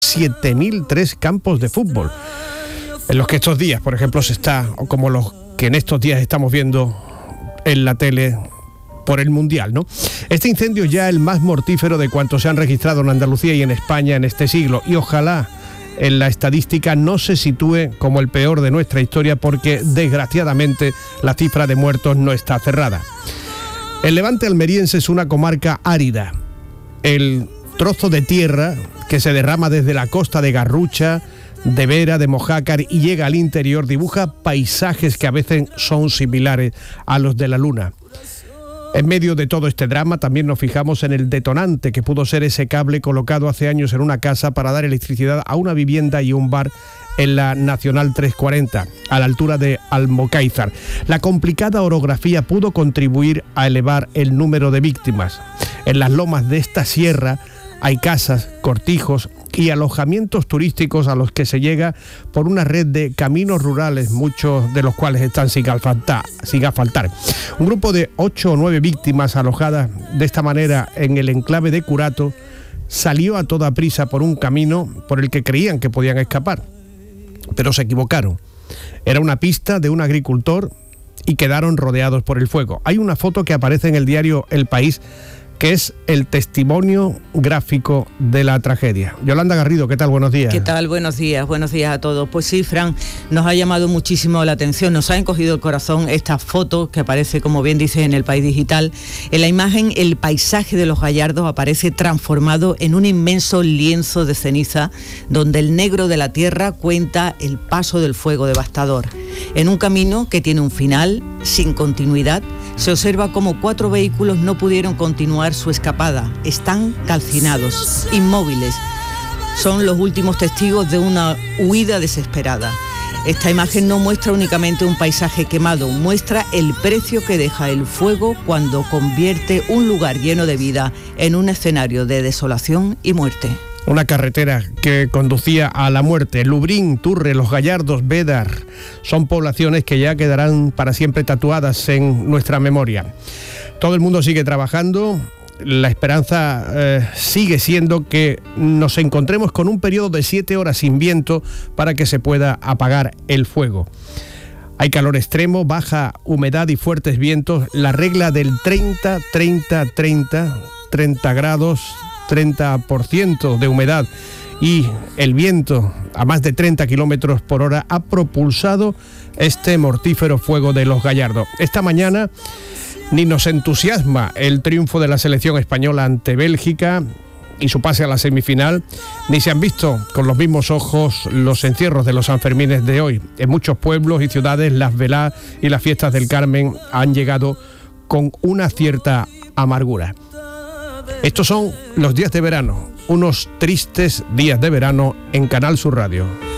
7.003 campos de fútbol, en los que estos días, por ejemplo, se está, o como los que en estos días estamos viendo en la tele por el Mundial, ¿no? Este incendio ya el más mortífero de cuantos se han registrado en Andalucía y en España en este siglo, y ojalá en la estadística no se sitúe como el peor de nuestra historia, porque desgraciadamente la cifra de muertos no está cerrada. El Levante almeriense es una comarca árida. El trozo de tierra que se derrama desde la costa de Garrucha, de Vera, de Mojácar y llega al interior dibuja paisajes que a veces son similares a los de la Luna. En medio de todo este drama también nos fijamos en el detonante que pudo ser ese cable colocado hace años en una casa para dar electricidad a una vivienda y un bar en la Nacional 340, a la altura de Almocáizar. La complicada orografía pudo contribuir a elevar el número de víctimas. En las lomas de esta sierra hay casas, cortijos y alojamientos turísticos a los que se llega por una red de caminos rurales, muchos de los cuales están sin asfaltar. Un grupo de 8 o 9 víctimas alojadas de esta manera en el enclave de Curato salió a toda prisa por un camino por el que creían que podían escapar, pero se equivocaron. Era una pista de un agricultor y quedaron rodeados por el fuego. Hay una foto que aparece en el diario El País, que es el testimonio gráfico de la tragedia. Yolanda Garrido, ¿qué tal? Buenos días. ¿Qué tal? Buenos días a todos. Pues sí, Fran, nos ha llamado muchísimo la atención, nos ha encogido el corazón esta foto que aparece, como bien dice, en El País Digital. En la imagen, el paisaje de los Gallardos aparece transformado en un inmenso lienzo de ceniza, donde el negro de la tierra cuenta el paso del fuego devastador. En un camino que tiene un final, sin continuidad, se observa cómo 4 vehículos no pudieron continuar su escapada. Están calcinados, inmóviles. Son los últimos testigos de una huida desesperada. Esta imagen no muestra únicamente un paisaje quemado, muestra el precio que deja el fuego cuando convierte un lugar lleno de vida en un escenario de desolación y muerte. Una carretera que conducía a la muerte. Lubrín, Turre, Los Gallardos, Bédar son poblaciones que ya quedarán para siempre tatuadas en nuestra memoria. Todo el mundo sigue trabajando. La esperanza sigue siendo que nos encontremos con un periodo de 7 horas sin viento para que se pueda apagar el fuego. Hay calor extremo, baja humedad y fuertes vientos. La regla del 30 grados, 30% de humedad y el viento a más de 30 kilómetros por hora ha propulsado este mortífero fuego de Los Gallardos. Esta mañana ni nos entusiasma el triunfo de la selección española ante Bélgica y su pase a la semifinal, ni se han visto con los mismos ojos los encierros de los Sanfermines de hoy. En muchos pueblos y ciudades las veladas y las fiestas del Carmen han llegado con una cierta amargura. Estos son los días de verano, unos tristes días de verano en Canal Sur Radio.